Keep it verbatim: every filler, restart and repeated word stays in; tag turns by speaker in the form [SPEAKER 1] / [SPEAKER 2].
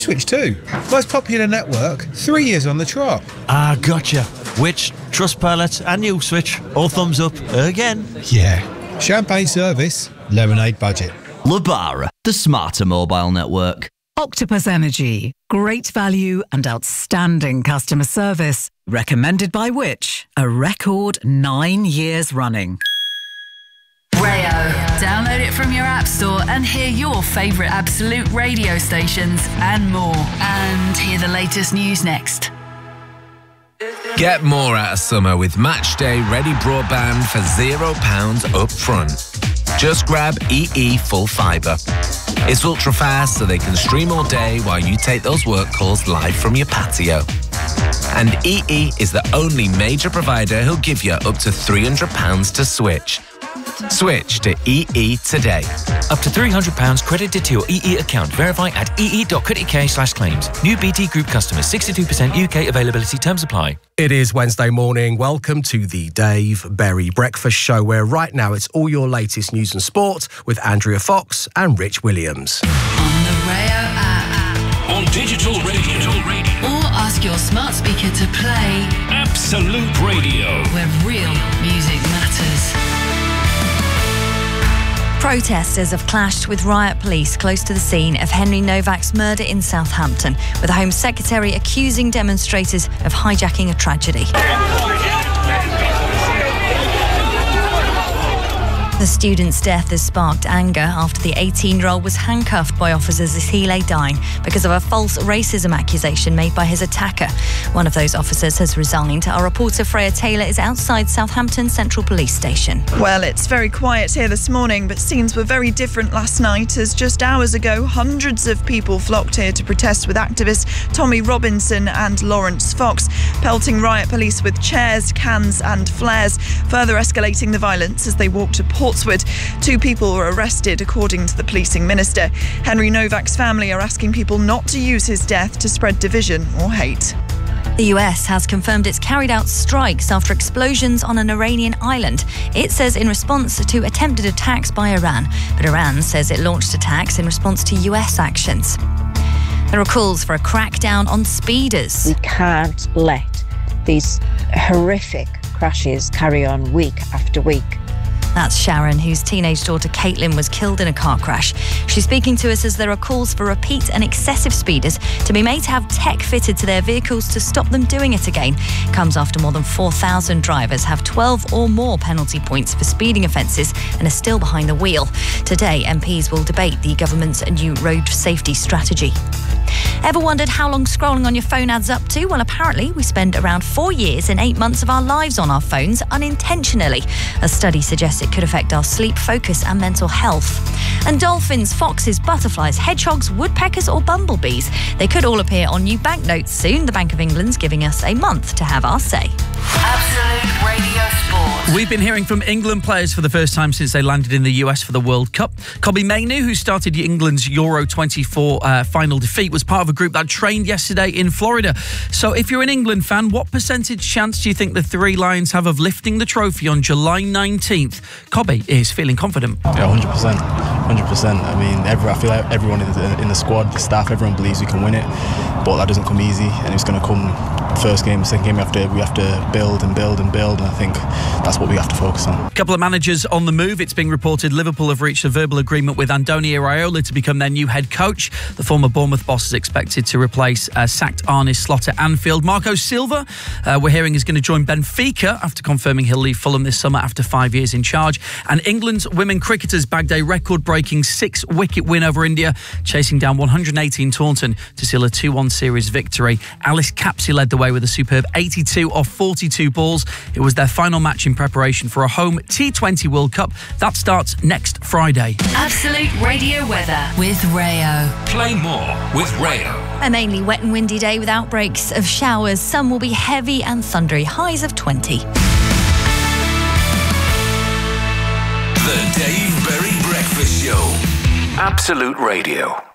[SPEAKER 1] Switch two. Most popular network, three years on the trot.
[SPEAKER 2] Ah, gotcha. Which, Trustpilot and you Switch, all thumbs up again.
[SPEAKER 1] Yeah. Champagne service, lemonade budget.
[SPEAKER 3] Lebara, the smarter mobile network.
[SPEAKER 4] Octopus Energy. Great value and outstanding customer service. Recommended by which? A record nine years running.
[SPEAKER 5] Rayo. Download it from your app store and hear your favourite Absolute radio stations and more. And hear the latest news next.
[SPEAKER 6] Get more out of summer with Matchday Ready Broadband for zero pounds up front. Just grab E E Full Fibre. It's ultra fast so they can stream all day while you take those work calls live from your patio. And E E is the only major provider who'll give you up to three hundred pounds to switch. Switch to E E today.
[SPEAKER 7] Up to three hundred pounds credited to your E E account. Verify at ee.co.uk slash claims. New B T Group customers. sixty-two percent U K availability. Terms apply.
[SPEAKER 8] It is Wednesday morning. Welcome to the Dave Berry Breakfast Show, where right now it's all your latest news and sport with Andrea Fox and Rich Williams.
[SPEAKER 5] On the Rayo app.
[SPEAKER 9] On digital radio.
[SPEAKER 5] Or ask your smart speaker to play
[SPEAKER 9] Absolute Radio.
[SPEAKER 5] where real music matters.
[SPEAKER 10] Protesters have clashed with riot police close to the scene of Henry Novak's murder in Southampton, with the Home Secretary accusing demonstrators of hijacking a tragedy. The student's death has sparked anger after the eighteen-year-old was handcuffed by officers as he lay dying because of a false racism accusation made by his attacker. One of those officers has resigned. Our reporter Freya Taylor is outside Southampton Central Police Station.
[SPEAKER 11] Well, it's very quiet here this morning, but scenes were very different last night as just hours ago, hundreds of people flocked here to protest with activists Tommy Robinson and Lawrence Fox, pelting riot police with chairs, cans and flares, further escalating the violence as they walked to Portswood. Two people were arrested, according to the policing minister. Henry Novak's family are asking people not to use his death to spread division or hate.
[SPEAKER 10] The U S has confirmed it's carried out strikes after explosions on an Iranian island. It says in response to attempted attacks by Iran, but Iran says it launched attacks in response to U S actions. There are calls for a crackdown on speeders.
[SPEAKER 12] We can't let these horrific crashes carry on week after week.
[SPEAKER 10] That's Sharon, whose teenage daughter Caitlin was killed in a car crash. She's speaking to us as there are calls for repeat and excessive speeders to be made to have tech fitted to their vehicles to stop them doing it again. It comes after more than four thousand drivers have twelve or more penalty points for speeding offences and are still behind the wheel. Today, M Ps will debate the government's new road safety strategy. Ever wondered how long scrolling on your phone adds up to? Well, apparently we spend around four years and eight months of our lives on our phones unintentionally. A study suggests it could affect our sleep, focus and mental health. And dolphins, foxes, butterflies, hedgehogs, woodpeckers or bumblebees, they could all appear on new banknotes soon. The Bank of England's giving us a month to have our say.
[SPEAKER 5] Absolute Radio Sport.
[SPEAKER 13] We've been hearing from England players for the first time since they landed in the U S for the World Cup. Kobbie Mainoo, who started England's Euro twenty-four uh, final defeat, was part of a group that trained yesterday in Florida. So if you're an England fan, what percentage chance do you think the Three Lions have of lifting the trophy on July nineteenth? Kobbie is feeling confident.
[SPEAKER 14] Yeah, one hundred percent. one hundred percent. I mean, every, I feel like everyone in the, in the squad, the staff, everyone believes we can win it, but that doesn't come easy, and it's going to come first game, second game. We have to, we have to build and build and build, and I think that's what we have to focus on.
[SPEAKER 13] A couple of managers on the move. It's being reported Liverpool have reached a verbal agreement with Andoni Iraola to become their new head coach. The former Bournemouth boss is expected to replace uh, sacked Arne Slot at Anfield. Marco Silva, uh, we're hearing, is going to join Benfica after confirming he'll leave Fulham this summer after five years in charge. And England's women cricketers bagged a record-breaking six-wicket win over India, chasing down one hundred eighteen Taunton to seal a two one series victory. Alice Capsey led the way with a superb eighty-two off forty-two balls. It was their final match in preparation for a home T twenty World Cup. That starts next Friday.
[SPEAKER 5] Absolute Radio weather with Rayo.
[SPEAKER 9] Play more with Rayo.
[SPEAKER 10] A mainly wet and windy day with outbreaks of showers. Some will be heavy and thundery, highs of twenty.
[SPEAKER 9] The Dave Berry Breakfast Show. Absolute Radio.